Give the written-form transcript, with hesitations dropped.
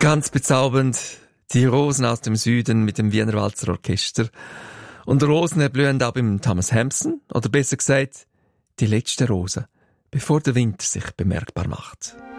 Ganz bezaubernd, die Rosen aus dem Süden mit dem Wienerwalzer Orchester. Und Rosen erblühen auch beim Thomas Hampson, oder besser gesagt, die letzte Rose, bevor der Winter sich bemerkbar macht.